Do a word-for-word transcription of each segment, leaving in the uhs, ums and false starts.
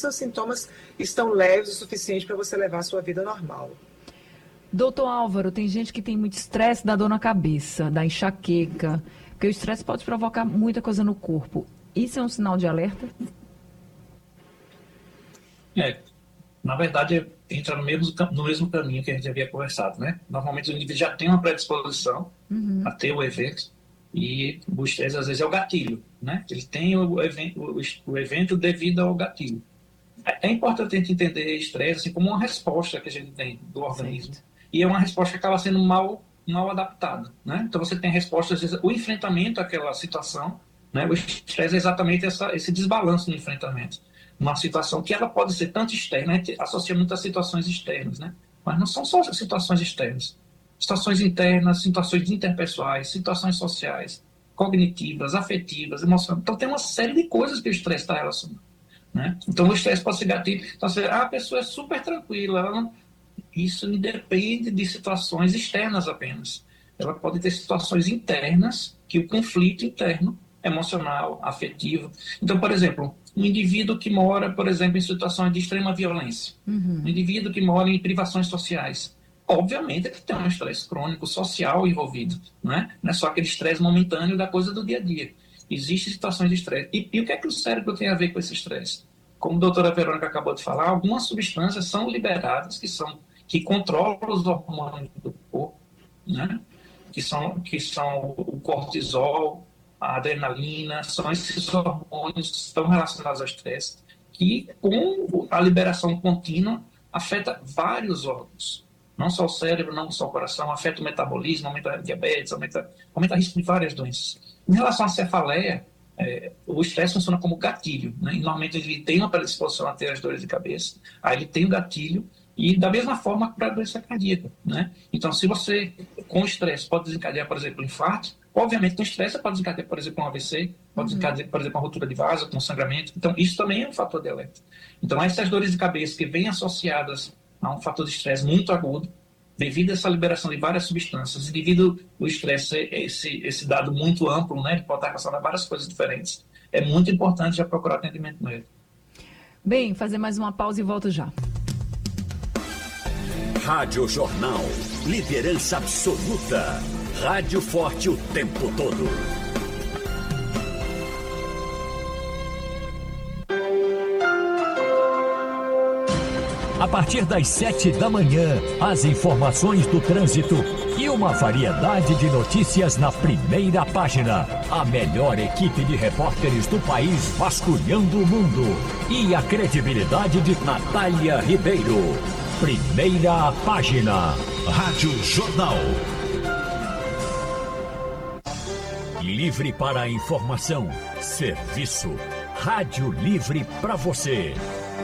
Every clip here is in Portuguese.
seus sintomas estão leves o suficiente para você levar a sua vida normal. Doutor Álvaro, tem gente que tem muito estresse, dá dor na cabeça, dá enxaqueca, porque o estresse pode provocar muita coisa no corpo. Isso é um sinal de alerta? É, na verdade, entra no mesmo, no mesmo caminho que a gente havia conversado, né? Normalmente o indivíduo já tem uma predisposição uhum. a ter o evento, e o estresse às vezes é o gatilho, né? Ele tem o evento, o, o evento devido ao gatilho. É, é importante a gente entender estresse assim, como uma resposta que a gente tem do organismo. Certo. E é uma resposta que acaba sendo mal, mal adaptada, né? Então você tem respostas, às vezes, o enfrentamento àquela situação, né? O estresse é exatamente essa, esse desbalanço no enfrentamento. Uma situação que ela pode ser tanto externa, a gente associa muito a situações externas, né? Mas não são só situações externas. Situações internas, situações interpessoais, situações sociais, cognitivas, afetivas, emocionais. Então tem uma série de coisas que o estresse está relacionado, né? Então o estresse pode ser gatilho. Então, assim, ah, a pessoa é super tranquila, ela não... Isso depende de situações externas apenas. Ela pode ter situações internas, que o conflito interno, emocional, afetivo. Então, por exemplo, um indivíduo que mora, por exemplo, em situações de extrema violência, uhum. um indivíduo que mora em privações sociais, obviamente que tem um estresse crônico social envolvido, não é? Não é só aquele estresse momentâneo da coisa do dia a dia. Existem situações de estresse. E, e o que é que o cérebro tem a ver com esse estresse? Como a doutora Verônica acabou de falar, algumas substâncias são liberadas que são que controlam os hormônios do corpo, né? que, são, que são o cortisol, a adrenalina, são esses hormônios que estão relacionados ao estresse, que com a liberação contínua afeta vários órgãos, não só o cérebro, não só o coração, afeta o metabolismo, aumenta a diabetes, aumenta, aumenta o risco de várias doenças. Em relação à cefaleia, é, o estresse funciona como gatilho, né? E normalmente ele tem uma predisposição a ter as dores de cabeça, aí ele tem o gatilho, e da mesma forma para a doença cardíaca, né? Então, se você, com estresse, pode desencadear, por exemplo, um infarto, obviamente, com estresse, pode desencadear, por exemplo, um A V C, pode uhum. desencadear, por exemplo, uma ruptura de vaso, com sangramento. Então, isso também é um fator de alerta. Então, essas dores de cabeça que vêm associadas a um fator de estresse muito agudo, devido a essa liberação de várias substâncias, e devido ao estresse, esse, esse dado muito amplo, né, que pode estar relacionado a várias coisas diferentes, é muito importante já procurar atendimento médico. Bem, fazer mais uma pausa e volto já. Rádio Jornal, liderança absoluta. Rádio forte o tempo todo. A partir das sete da manhã, as informações do trânsito e uma variedade de notícias na primeira página. A melhor equipe de repórteres do país vasculhando o mundo. E a credibilidade de Natália Ribeiro. Primeira página. Rádio Jornal. Livre para a informação. Serviço. Rádio Livre para você.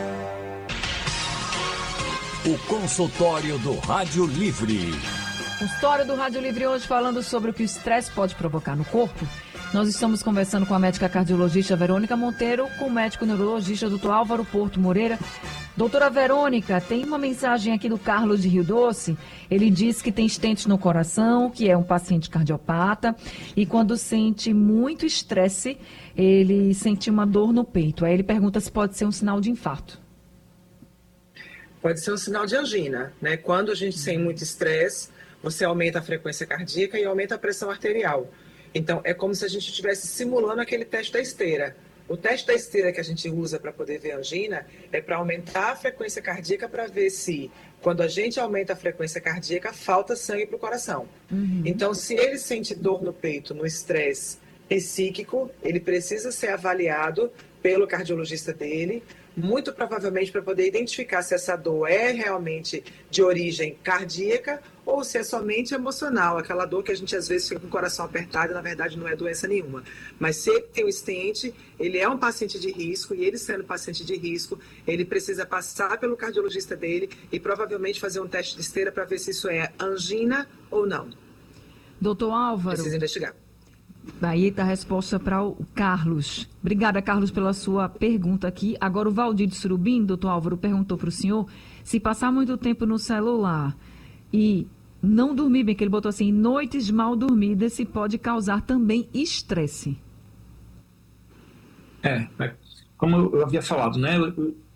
O consultório do Rádio Livre. Consultório do Rádio Livre hoje falando sobre o que o estresse pode provocar no corpo. Nós estamos conversando com a médica cardiologista Verônica Monteiro, com o médico neurologista doutor Álvaro Porto Moreira. Doutora Verônica, tem uma mensagem aqui do Carlos de Rio Doce. Ele diz que tem estente no coração, que é um paciente cardiopata, e quando sente muito estresse, ele sente uma dor no peito. Aí ele pergunta se pode ser um sinal de infarto. Pode ser um sinal de angina, né? Quando a gente tem muito estresse, você aumenta a frequência cardíaca e aumenta a pressão arterial. Então, é como se a gente estivesse simulando aquele teste da esteira. O teste da esteira que a gente usa para poder ver angina é para aumentar a frequência cardíaca para ver se, quando a gente aumenta a frequência cardíaca, falta sangue para o coração. Uhum. Então, se ele sente dor no peito, no estresse psíquico, ele precisa ser avaliado pelo cardiologista dele, muito provavelmente para poder identificar se essa dor é realmente de origem cardíaca ou se é somente emocional, aquela dor que a gente às vezes fica com o coração apertado e na verdade não é doença nenhuma. Mas se ele tem um estente, ele é um paciente de risco e ele sendo paciente de risco, ele precisa passar pelo cardiologista dele e provavelmente fazer um teste de esteira para ver se isso é angina ou não. Doutor Álvaro. Precisa investigar. Daí está a resposta para o Carlos. Obrigada, Carlos, pela sua pergunta aqui. Agora o Valdir de Surubim, doutor Álvaro, perguntou para o senhor se passar muito tempo no celular e não dormir bem, que ele botou assim, noites mal dormidas, se pode causar também estresse. É, como eu havia falado, né?